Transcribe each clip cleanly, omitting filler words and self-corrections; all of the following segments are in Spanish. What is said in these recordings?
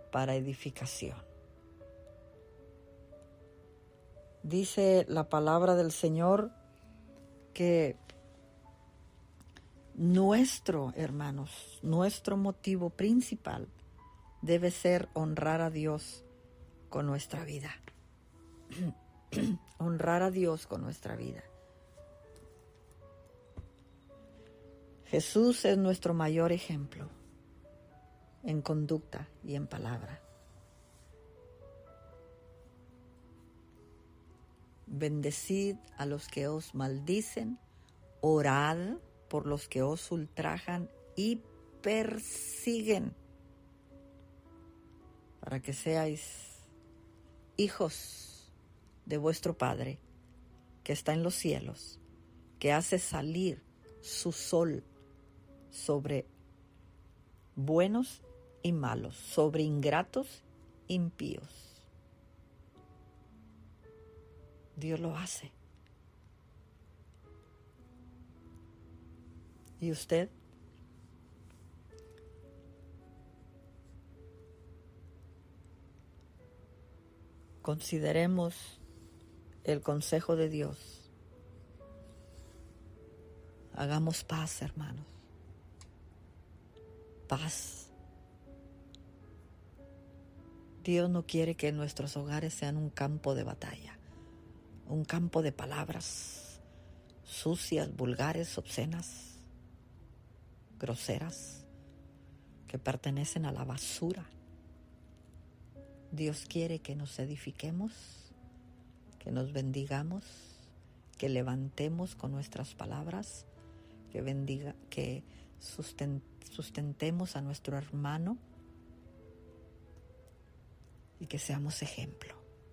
para edificación. Dice la palabra del Señor que hermanos, nuestro motivo principal debe ser honrar a Dios con nuestra vida. Honrar a Dios con nuestra vida. Jesús es nuestro mayor ejemplo en conducta y en palabra. Bendecid a los que os maldicen, orad por los que os ultrajan y persiguen, para que seáis hijos de vuestro Padre, que está en los cielos, que hace salir su sol sobre buenos y malos, sobre ingratos, impíos. Dios lo hace. ¿Y usted? Consideremos el consejo de Dios. Hagamos paz, hermanos. Paz. Dios no quiere que nuestros hogares sean un campo de batalla, un campo de palabras sucias, vulgares, obscenas, groseras, que pertenecen a la basura. Dios quiere que nos edifiquemos, que nos bendigamos, que levantemos con nuestras palabras, que sustentemos a nuestro hermano y que seamos ejemplo.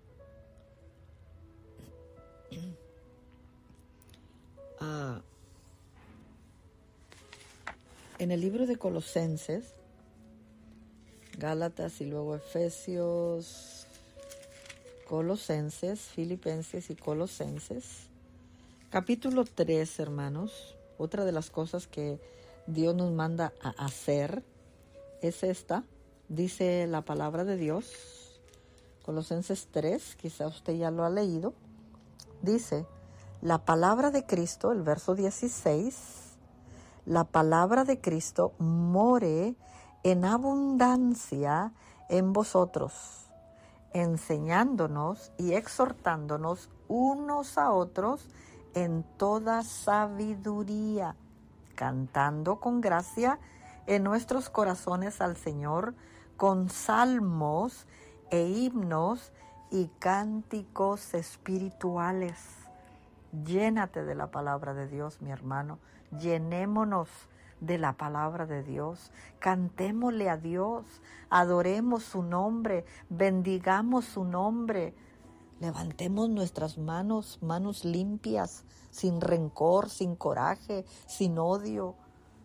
En el libro de Colosenses, Gálatas y luego Efesios, Colosenses, Filipenses y Colosenses, capítulo 3, hermanos, otra de las cosas que Dios nos manda a hacer es esta. Dice la palabra de Dios, Colosenses 3, quizá usted ya lo ha leído. Dice, la palabra de Cristo, el verso 16, la palabra de Cristo more en abundancia en vosotros, enseñándonos y exhortándonos unos a otros en toda sabiduría, cantando con gracia en nuestros corazones al Señor con salmos e himnos y cánticos espirituales. Llénate de la palabra de Dios, mi hermano. Llenémonos de la palabra de Dios. Cantémosle a Dios. Adoremos su nombre. Bendigamos su nombre. Levantemos nuestras manos limpias, sin rencor, sin coraje, sin odio.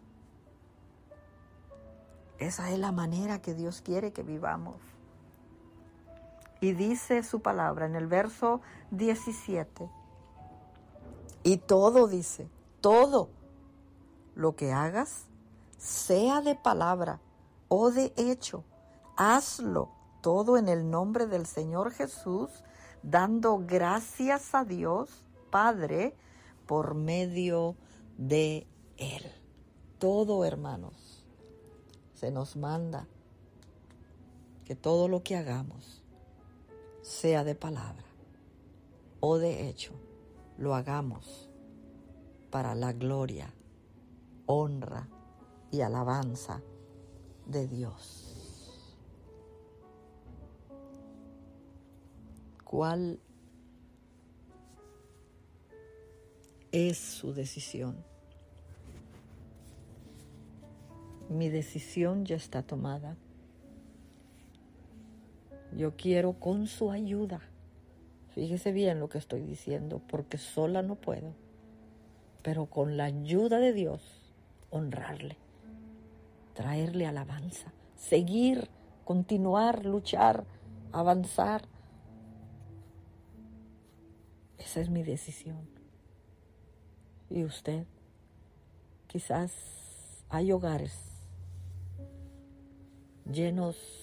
Esa es la manera que Dios quiere que vivamos. Y dice su palabra en el verso 17. Y todo dice, todo lo que hagas, sea de palabra o de hecho, hazlo todo en el nombre del Señor Jesús, dando gracias a Dios Padre por medio de Él. Todo, hermanos, se nos manda que todo lo que hagamos, sea de palabra o de hecho, lo hagamos para la gloria, honra y alabanza de Dios. ¿Cuál es su decisión? Mi decisión ya está tomada. Yo quiero con su ayuda. Fíjese bien lo que estoy diciendo, porque sola no puedo. Pero con la ayuda de Dios, honrarle, traerle alabanza, seguir, continuar, luchar, avanzar. Esa es mi decisión. ¿Y usted? Quizás hay hogares llenos